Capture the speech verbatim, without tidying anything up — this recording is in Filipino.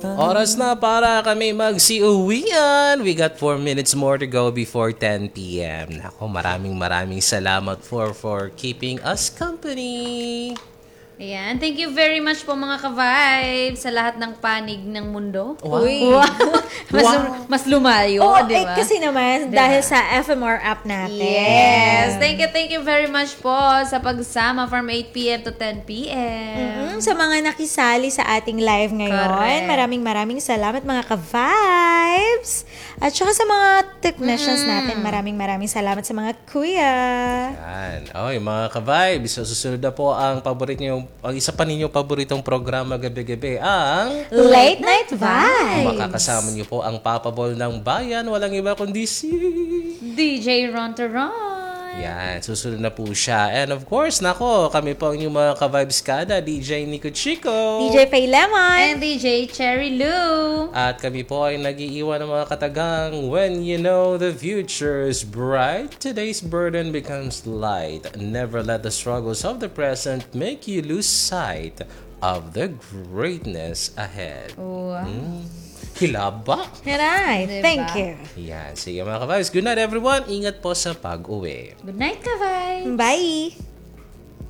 Oras na para kami magsiuwian. We got four minutes more to go before ten p.m. Nako, maraming maraming salamat for for keeping us company. Ayan. Thank you very much po mga ka-vibe sa lahat ng panig ng mundo. Wow. Uy. Wow. mas, Wow. mas lumayo, Oo, di eh, ba? kasi naman, Diba? dahil sa F M R app natin. Yes. Thank you, thank you very much po sa pagsama from eight p.m. to ten p.m. Mm, sa mga nakisali sa ating live ngayon, Correct. maraming maraming salamat mga ka-vibes. At saka sa mga technicians natin, maraming maraming salamat sa mga kuya. Yan. Oy, mga ka-vibe, sa susunod na po ang paborito niyo, ang isa pa ninyong paboritong programa gabi-gabi, ang Late Night Vibes. makakasama niyo po ang Papa Ball ng Bayan, walang iba kundi si... D J Ron to Ron. Yan, susunod na po siya. And of course, nako, kami po ang inyong mga ka-vibes kada, D J Nico Chico. D J Faye Lemon. And D J Cherry Lou. At kami po ay nag-iiwan ng mga katagang, when you know the future is bright, today's burden becomes light. Never let the struggles of the present make you lose sight of the greatness ahead. Wow. Hmm. Hilaba. Alright, Diba? thank you. Yan, sige mga ka-vibes. Good night everyone. Ingat po sa pag-uwi. Good night, ka-vibe. Bye.